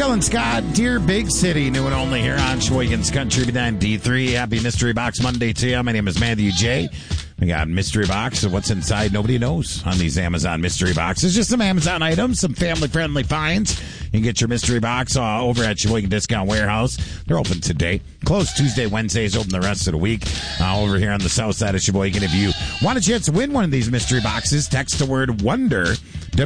Jill and Scott, Dear Big City, new and only here on Sheboygan's Country 93. Happy Mystery Box Monday to you. My name is Matthew J. We got Mystery Box of what's inside. Nobody knows on these Amazon Mystery Boxes. Just some Amazon items, some family-friendly finds. You can get your Mystery Box over at Sheboygan Discount Warehouse. They're open today. Closed Tuesday, Wednesdays, open the rest of the week over here on the south side of Sheboygan. If you want a chance to win one of these Mystery Boxes, text the word WONDER,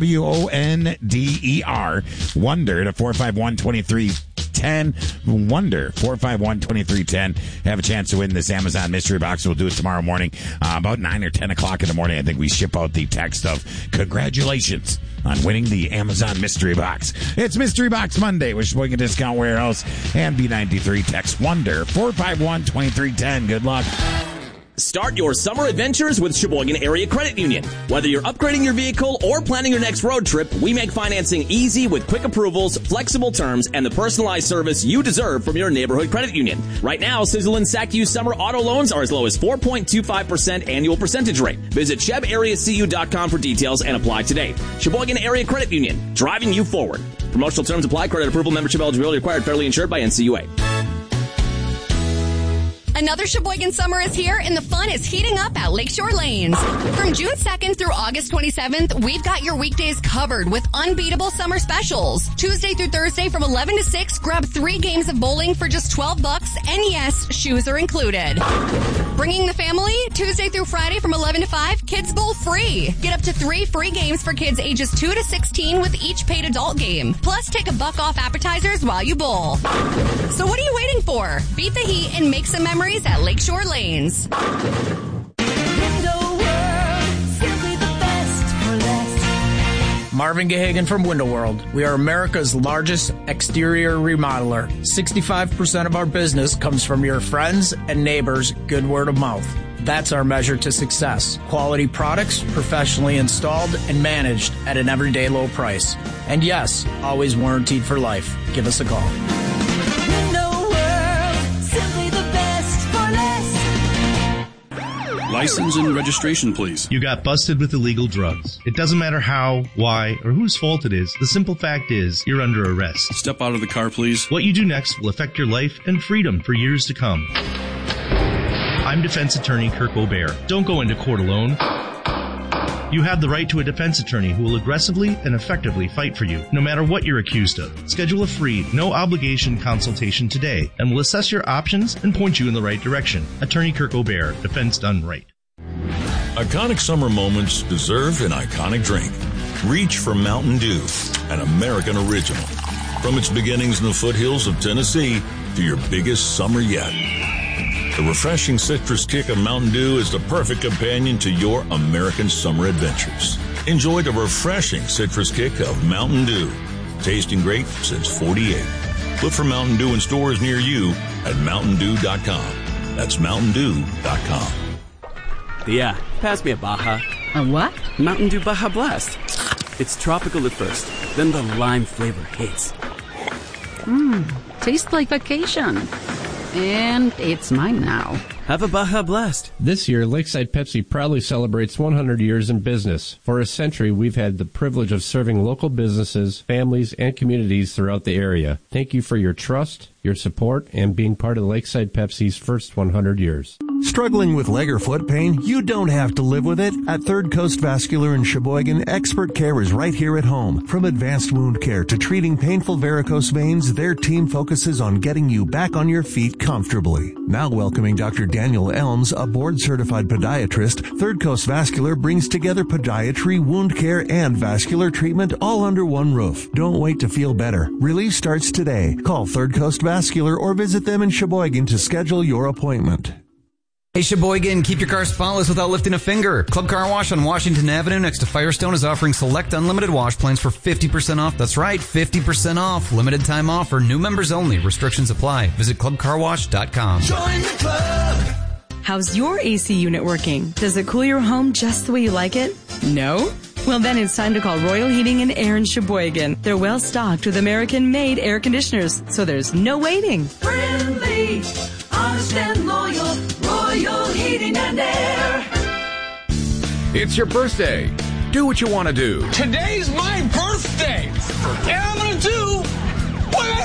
WONDER, WONDER to 451-2310. WONDER 451-2310. Have a chance to win this Amazon Mystery Box. We'll do it tomorrow morning about 9 or 10 o'clock in the morning. I think we ship out the text of congratulations on winning the Amazon Mystery Box. It's Mystery Box Monday with Sheboygan Discount Warehouse and B93. Text WONDER 451-2310. Good luck. Start your summer adventures with Sheboygan Area Credit Union. Whether you're upgrading your vehicle or planning your next road trip, we make financing easy with quick approvals, flexible terms, and the personalized service you deserve from your neighborhood credit union. Right now, Sizzle and SACU summer auto loans are as low as 4.25% annual percentage rate. Visit ShebAreaCU.com for details and apply today. Sheboygan Area Credit Union, driving you forward. Promotional terms apply. Credit approval, membership eligibility required. Fairly insured by NCUA. Another Sheboygan summer is here, and the fun is heating up at Lakeshore Lanes. From June 2nd through August 27th, we've got your weekdays covered with unbeatable summer specials. Tuesday through Thursday from 11 to 6, grab 3 games of bowling for just $12, and yes, shoes are included. Bringing the family, Tuesday through Friday from 11 to 5, Kids Bowl free. Get up to 3 free games for kids ages 2 to 16 with each paid adult game. Plus, take $1 off appetizers while you bowl. So what are you waiting for? Beat the heat and make some memories at Lakeshore Lanes. Marvin Gahagan from Window World. We are America's largest exterior remodeler. 65% of our business comes from your friends and neighbors' good word of mouth. That's our measure to success. Quality products, professionally installed and managed at an everyday low price. And yes, always warranted for life. Give us a call. License and registration, please. You got busted with illegal drugs. It doesn't matter how, why, or whose fault it is. The simple fact is, you're under arrest. Step out of the car, please. What you do next will affect your life and freedom for years to come. I'm defense attorney Kirk O'Bear. Don't go into court alone. You have the right to a defense attorney who will aggressively and effectively fight for you, no matter what you're accused of. Schedule a free, no-obligation consultation today, and we'll assess your options and point you in the right direction. Attorney Kirk O'Bear, defense done right. Iconic summer moments deserve an iconic drink. Reach for Mountain Dew, an American original. From its beginnings in the foothills of Tennessee to your biggest summer yet. The refreshing citrus kick of Mountain Dew is the perfect companion to your American summer adventures. Enjoy the refreshing citrus kick of Mountain Dew. Tasting great since 48. Look for Mountain Dew in stores near you at MountainDew.com. That's MountainDew.com. Yeah, pass me a Baja. A what? Mountain Dew Baja Blast. It's tropical at first, then the lime flavor hits. Tastes like vacation. And it's mine now. Have a Baja Blast. This year, Lakeside Pepsi proudly celebrates 100 years in business. For a century, we've had the privilege of serving local businesses, families, and communities throughout the area. Thank you for your trust, your support, and being part of Lakeside Pepsi's first 100 years. Struggling with leg or foot pain? You don't have to live with it. At Third Coast Vascular in Sheboygan, expert care is right here at home. From advanced wound care to treating painful varicose veins, their team focuses on getting you back on your feet comfortably. Now welcoming Dr. Daniel Elms, a board-certified podiatrist, Third Coast Vascular brings together podiatry, wound care, and vascular treatment all under one roof. Don't wait to feel better. Relief starts today. Call Third Coast Vascular or visit them in Sheboygan to schedule your appointment. Hey Sheboygan, keep your car spotless without lifting a finger. Club Car Wash on Washington Avenue next to Firestone is offering select unlimited wash plans for 50% off. That's right, 50% off. Limited time offer. New members only. Restrictions apply. Visit clubcarwash.com. Join the club. How's your AC unit working? Does it cool your home just the way you like it? No? Well, then it's time to call Royal Heating and Air in Sheboygan. They're well stocked with American-made air conditioners, so there's no waiting. Friendly, honest and loyal, Royal Heating and Air. It's your birthday. Do what you want to do. Today's my birthday, and I'm going to do what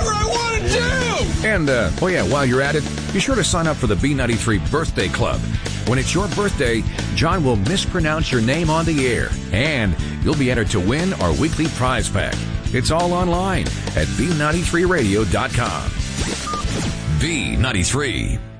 And, while you're at it, be sure to sign up for the B93 Birthday Club. When it's your birthday, John will mispronounce your name on the air, and you'll be entered to win our weekly prize pack. It's all online at B93radio.com. B93.